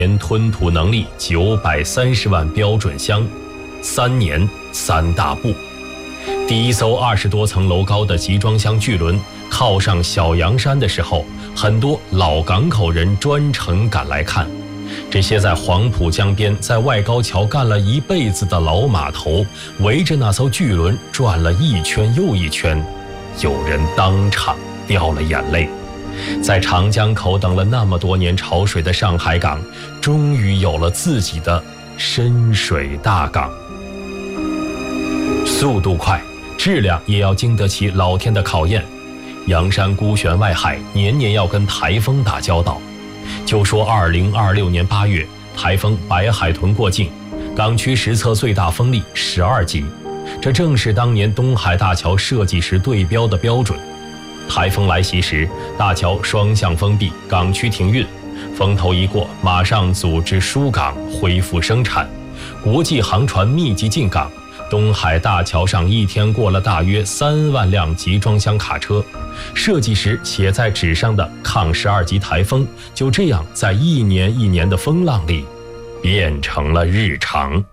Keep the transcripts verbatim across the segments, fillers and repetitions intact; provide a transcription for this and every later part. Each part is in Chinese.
年吞吐能力九百三十万标准箱，三年三大步。第一艘二十多层楼高的集装箱巨轮靠上小洋山的时候，很多老港口人专程赶来看。这些在黄浦江边、在外高桥干了一辈子的老码头，围着那艘巨轮转了一圈又一圈，有人当场掉了眼泪。在长江口等了那么多年潮水的上海港，终于有了自己的深水大港。速度快，质量也要经得起老天的考验。洋山孤悬外海，年年要跟台风打交道。就说二零二六年八月，台风白海豚过境，港区实测最大风力十二级，这正是当年东海大桥设计时对标的标准。台风来袭时，大桥双向封闭，港区停运，风头一过，马上组织疏港，恢复生产，国际航船密集进港。东海大桥上一天过了大约三万辆集装箱卡车，设计时写在纸上的抗十二级台风，就这样在一年一年的风浪里变成了日常。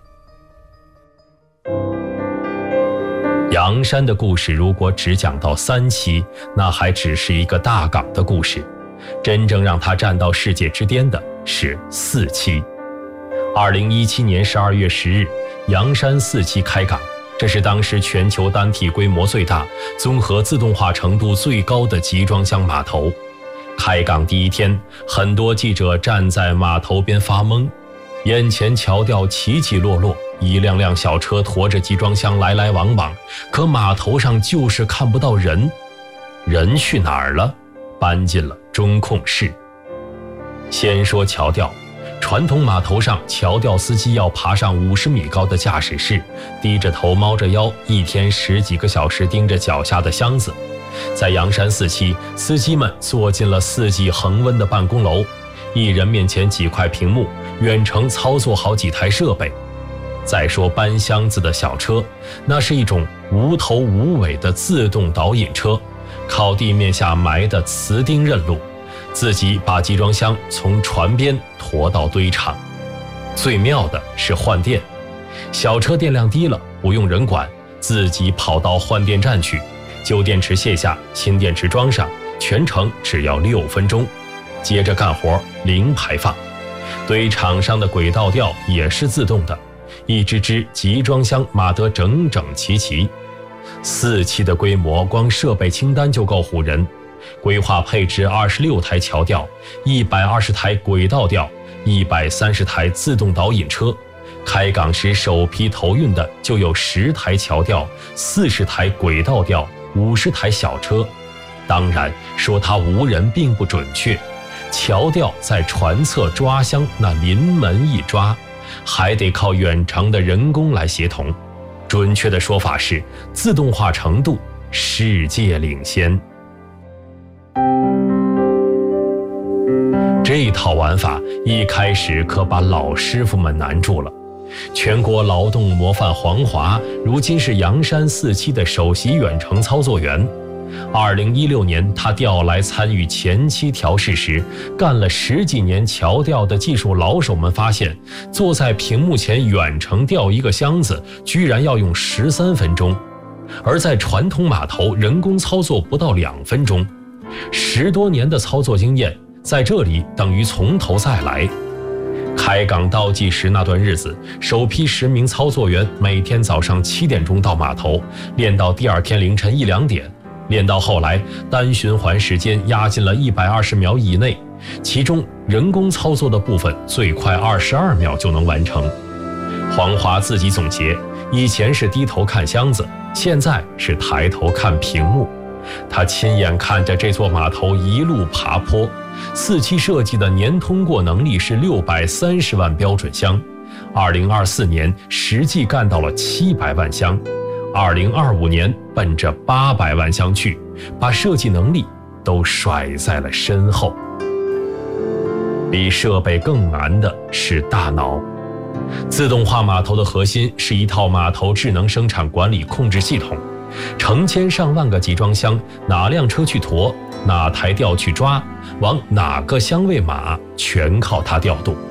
洋山的故事如果只讲到三期，那还只是一个大港的故事，真正让它站到世界之巅的是四期。二零一七年十二月十日，洋山四期开港，这是当时全球单体规模最大、综合自动化程度最高的集装箱码头。开港第一天，很多记者站在码头边发懵，眼前桥吊起起落落，一辆辆小车驮着集装箱来来往往，可码头上就是看不到人。人去哪儿了？搬进了中控室。先说桥吊。传统码头上，桥吊司机要爬上五十米高的驾驶室，低着头猫着腰，一天十几个小时盯着脚下的箱子。在洋山四期，司机们坐进了四季恒温的办公楼，一人面前几块屏幕，远程操作好几台设备。再说搬箱子的小车，那是一种无头无尾的自动导引车，靠地面下埋的磁钉认路，自己把集装箱从船边驮到堆场。最妙的是换电，小车电量低了，不用人管，自己跑到换电站去，旧电池卸下，新电池装上，全程只要六分钟，接着干活，零排放。堆场上的轨道吊也是自动的，一只只集装箱码得整整齐齐。四期的规模，光设备清单就够唬人。规划配置二十六台桥吊，一百二十台轨道吊，一百三十台自动导引车。开港时首批投运的就有十台桥吊，四十台轨道吊，五十台小车。当然，说它无人并不准确，桥吊在船侧抓箱那临门一抓，还得靠远程的人工来协同。准确的说法是，自动化程度世界领先。这套玩法一开始可把老师傅们难住了。全国劳动模范黄华，如今是洋山四期的首席远程操作员。二零一六年，他调来参与前期调试时，干了十几年桥吊的技术老手们发现，坐在屏幕前远程吊一个箱子，居然要用十三分钟，而在传统码头，人工操作不到两分钟。十多年的操作经验，在这里等于从头再来。开港倒计时那段日子，首批十名操作员每天早上七点钟到码头，练到第二天凌晨一两点，练到后来单循环时间压进了一百二十秒以内，其中人工操作的部分最快二十二秒就能完成。黄华自己总结，以前是低头看箱子，现在是抬头看屏幕。他亲眼看着这座码头一路爬坡，四期设计的年通过能力是六百三十万标准箱，二零二四年实际干到了七百万箱，二零二五年奔着八百万箱去，把设计能力都甩在了身后。比设备更难的是大脑。自动化码头的核心是一套码头智能生产管理控制系统，成千上万个集装箱，哪辆车去驮，哪台吊去抓，往哪个箱位码，全靠它调度。